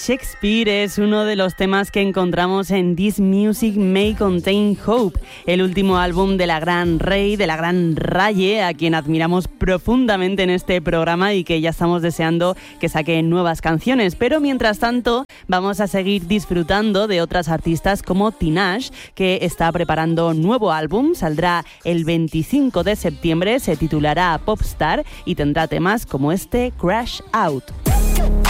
Shakespeare es uno de los temas que encontramos en This Music May Contain Hope, el último álbum de la gran Rey, de la gran Raye, a quien admiramos profundamente en este programa y que ya estamos deseando que saque nuevas canciones. Pero mientras tanto, vamos a seguir disfrutando de otras artistas como Tinashe, que está preparando nuevo álbum, saldrá el 25 de septiembre, se titulará Popstar y tendrá temas como este Crash Out.